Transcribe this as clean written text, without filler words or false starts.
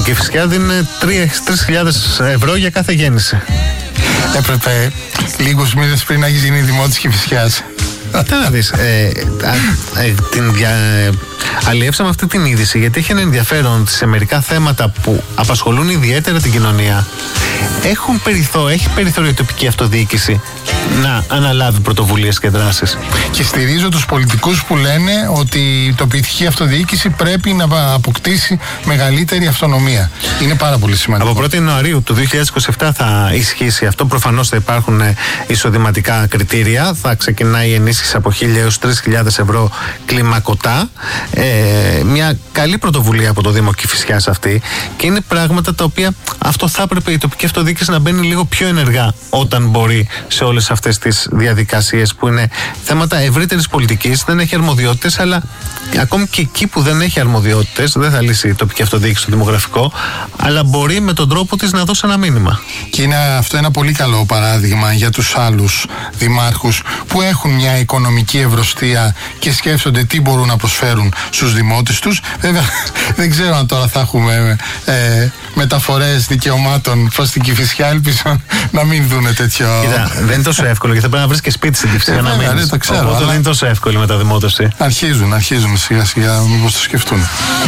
Κηφισιά δίνουν 3.000 ευρώ για κάθε γέννηση. Έπρεπε λίγους μήνες πριν να έχει γίνει δημότης Κηφισιάς. Τι να δεις, αλλιεύσαμε αυτή την είδηση γιατί έχει ένα ενδιαφέρον ότι σε μερικά θέματα που απασχολούν ιδιαίτερα την κοινωνία έχει περιθώριο η τοπική αυτοδιοίκηση να αναλάβει πρωτοβουλίες και δράσεις. Και στηρίζω τους πολιτικούς που λένε ότι η τοπική αυτοδιοίκηση πρέπει να αποκτήσει μεγαλύτερη αυτονομία. Είναι πάρα πολύ σημαντικό. Από 1η Ιανουαρίου του 2027 θα ισχύσει αυτό. Προφανώς θα υπάρχουν εισοδηματικά κριτήρια. Θα ξεκινάει η ενίσχυση από 1.000 έως 3.000 ευρώ κλιμακωτά. Μια καλή πρωτοβουλία από το Δήμο Κηφισιάς αυτή, και είναι πράγματα τα οποία αυτό θα έπρεπε η τοπική αυτοδιοίκηση να μπαίνει λίγο πιο ενεργά όταν μπορεί σε όλες αυτές τις διαδικασίες που είναι θέματα ευρύτερης πολιτικής. Δεν έχει αρμοδιότητες, αλλά ακόμη και εκεί που δεν έχει αρμοδιότητες δεν θα λύσει η τοπική αυτοδιοίκηση το δημογραφικό, αλλά μπορεί με τον τρόπο της να δώσει ένα μήνυμα. Και είναι αυτό ένα πολύ καλό παράδειγμα για τους άλλους δημάρχους που έχουν μια οικονομική ευρωστία και σκέφτονται τι μπορούν να προσφέρουν στους δημότες τους. Βέβαια δεν ξέρω αν τώρα θα έχουμε μεταφορές δικαιωμάτων προς την Κηφισιά. Ελπίζω να μην δούνε τέτοιο. Κοίτα, δεν είναι τόσο εύκολο, γιατί θα πρέπει να βρεις και σπίτι στην Κηφισιά να μείνεις. Το ξέρω, οπότε δεν είναι τόσο εύκολο η μεταδημότευση. Αρχίζουν σιγά σιγά, μήπως το σκεφτούν.